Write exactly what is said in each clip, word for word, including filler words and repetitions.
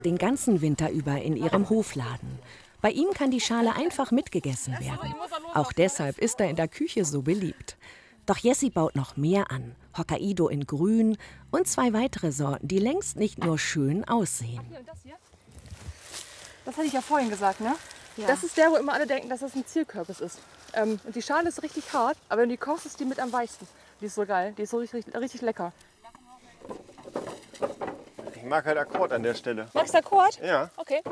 den ganzen Winter über in ihrem Hofladen. Bei ihm kann die Schale einfach mitgegessen werden. Auch deshalb ist er in der Küche so beliebt. Doch Jessie baut noch mehr an. Hokkaido in Grün und zwei weitere Sorten, die längst nicht nur schön aussehen. Das hatte ich ja vorhin gesagt, ne? Ja. Das ist der, wo immer alle denken, dass das ein Zielkürbis ist. Ähm, und die Schale ist richtig hart, aber wenn du die kochst, ist die mit am weichsten. Die ist so geil, die ist so richtig, richtig lecker. Ich mag halt Akkord an der Stelle. Magst du Akkord? Ja. Okay.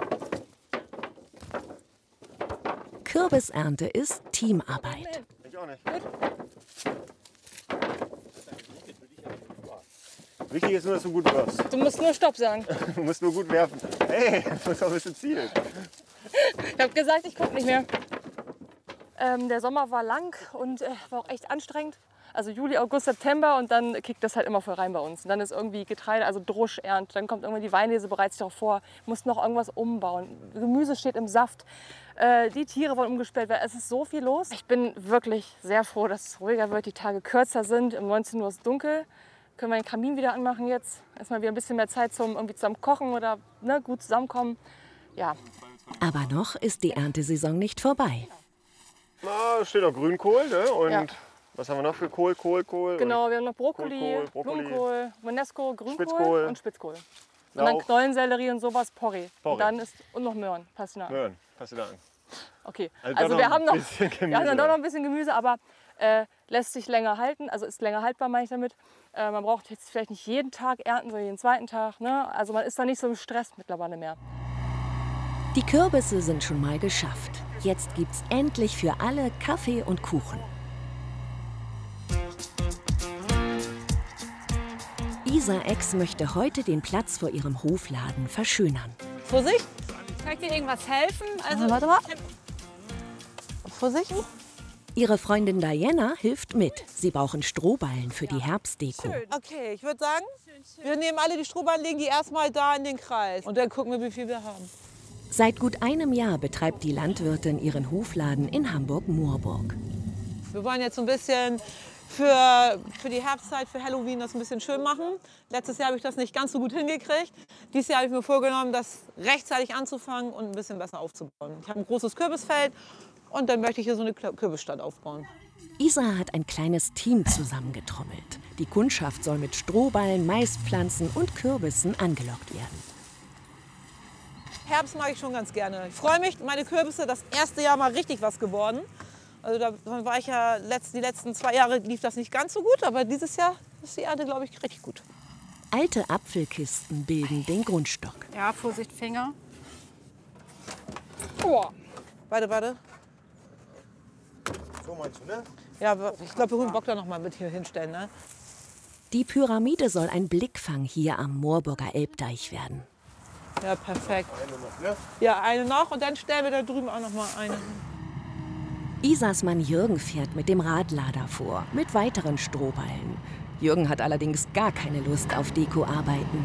Kürbisernte ist Teamarbeit. Ich auch nicht. Wichtig ist nur, dass du gut wirfst. Du musst nur Stopp sagen. Du musst nur gut werfen. Hey, du musst auch ein bisschen zielen. Ich habe gesagt, ich gucke nicht mehr. Ähm, der Sommer war lang und äh, war auch echt anstrengend. Also Juli, August, September und dann kickt das halt immer voll rein bei uns. Und dann ist irgendwie Getreide, also Drusch erntet, dann kommt irgendwann die Weinlese, bereitet sich darauf vor, muss noch irgendwas umbauen. Gemüse steht im Saft, äh, die Tiere wollen umgestellt werden. Es ist so viel los. Ich bin wirklich sehr froh, dass es ruhiger wird, die Tage kürzer sind. Um neunzehn Uhr ist es dunkel. Können wir den Kamin wieder anmachen jetzt. Erstmal wieder ein bisschen mehr Zeit zum irgendwie zusammen kochen oder ne, gut zusammenkommen. Ja. Aber noch ist die Erntesaison nicht vorbei. Na, steht noch Grünkohl, ne? Und Ja. was haben wir noch für Kohl, Kohl, Kohl? Genau, wir haben noch Brokkoli, Kohlkohl, Brokkoli, Blumenkohl, Monesco, Grünkohl Spitzkohl, und Spitzkohl. Und dann Lauch, Knollensellerie und sowas, Porree. Porree. Und dann ist und noch Möhren, Pastinaken. Möhren. Passt dir da an. Okay, Also also, doch wir noch haben ein noch, bisschen Gemüse wir haben dann doch da. noch ein bisschen Gemüse, aber äh, lässt sich länger halten, also ist länger haltbar, meine ich damit. Äh, man braucht jetzt vielleicht nicht jeden Tag ernten, sondern jeden zweiten Tag. Ne? Also man ist da nicht so im Stress mittlerweile mehr. Die Kürbisse sind schon mal geschafft. Jetzt gibt's endlich für alle Kaffee und Kuchen. Isa Ex möchte heute den Platz vor ihrem Hofladen verschönern. Vorsicht! Kann ich dir irgendwas helfen? Also, Also, warte mal. Vorsicht! Ihre Freundin Diana hilft mit. Sie brauchen Strohballen für die Herbstdeko. Okay, ich würde sagen, wir nehmen alle die Strohballen, legen die erstmal da in den Kreis. Und dann gucken wir, wie viel wir haben. Seit gut einem Jahr betreibt die Landwirtin ihren Hofladen in Hamburg-Moorburg. Wir wollen jetzt so ein bisschen für, für die Herbstzeit, für Halloween das ein bisschen schön machen. Letztes Jahr habe ich das nicht ganz so gut hingekriegt. Dieses Jahr habe ich mir vorgenommen, das rechtzeitig anzufangen und ein bisschen besser aufzubauen. Ich habe ein großes Kürbisfeld und dann möchte ich hier so eine Kürbisstadt aufbauen. Isa hat ein kleines Team zusammengetrommelt. Die Kundschaft soll mit Strohballen, Maispflanzen und Kürbissen angelockt werden. Herbst mag ich schon ganz gerne. Ich freue mich, meine Kürbisse, das erste Jahr mal richtig was geworden. Also da war ich ja, letzt, die letzten zwei Jahre lief das nicht ganz so gut, aber dieses Jahr ist die Ernte, glaube ich, richtig gut. Alte Apfelkisten bilden den Grundstock. ja, Vorsicht, Finger. Oh. Warte, warte. So meinst du, ne? Ja, ich glaube, wir holen Bock da noch mal mit hier hinstellen. Ne? Die Pyramide soll ein Blickfang hier am Moorburger Elbdeich werden. Ja, perfekt. Eine noch, ne? Ja, eine noch und dann stellen wir da drüben auch noch mal eine. Isas Mann Jürgen fährt mit dem Radlader vor, mit weiteren Strohballen. Jürgen hat allerdings gar keine Lust auf Dekoarbeiten.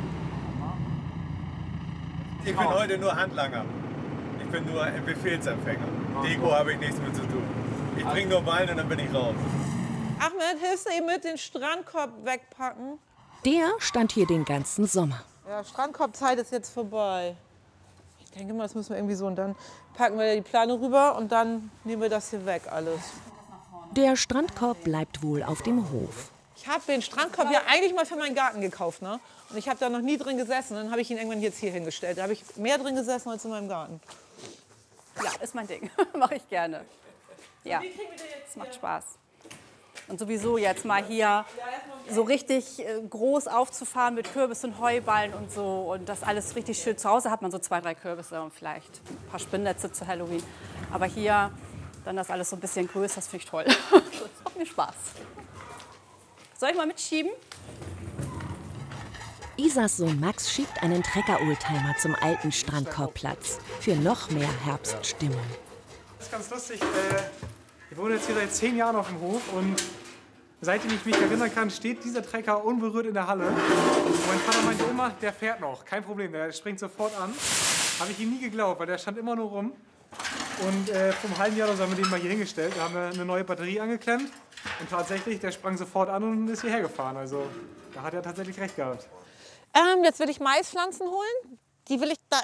Ich bin heute nur Handlanger. Ich bin nur ein Befehlsempfänger. Deko habe ich nichts mit zu tun. Ich bringe nur Ballen und dann bin ich raus. Ahmed, hilfst du ihm mit den Strandkorb wegpacken? Der stand hier den ganzen Sommer. Ja, Strandkorbzeit ist jetzt vorbei. Ich denke mal, das müssen wir irgendwie so. Und dann packen wir die Plane rüber und dann nehmen wir das hier weg alles. Der Strandkorb bleibt wohl auf dem Hof. Ich habe den Strandkorb ja eigentlich mal für meinen Garten gekauft, ne? Und ich habe da noch nie drin gesessen. Dann habe ich ihn irgendwann jetzt hier hingestellt. Da habe ich mehr drin gesessen als in meinem Garten. Ja, ist mein Ding. Mache ich gerne. Ja, es macht Spaß. Und sowieso jetzt mal hier so richtig äh, groß aufzufahren mit Kürbis und Heuballen und so. Und das alles richtig schön. Zu Hause hat man so zwei, drei Kürbisse und vielleicht ein paar Spinnnetze zu Halloween. Aber hier dann das alles so ein bisschen größer, das finde ich toll. Das macht mir Spaß. Soll ich mal mitschieben? Isas Sohn Max schiebt einen Trecker-Oldtimer zum alten Strandkorbplatz. Für noch mehr Herbststimmung. Das ist ganz lustig. Äh, ich wohne jetzt hier seit zehn Jahren auf dem Hof und seitdem ich mich erinnern kann, steht dieser Trecker unberührt in der Halle. Und mein Vater meinte immer, der fährt noch, kein Problem, der springt sofort an. Habe ich ihm nie geglaubt, weil der stand immer nur rum. Und äh, vor einem halben Jahr haben wir den mal hier hingestellt. Da haben wir eine neue Batterie angeklemmt. Und tatsächlich, der sprang sofort an und ist hierher gefahren. Also da hat er tatsächlich recht gehabt. Ähm, jetzt will ich Maispflanzen holen. die will ich da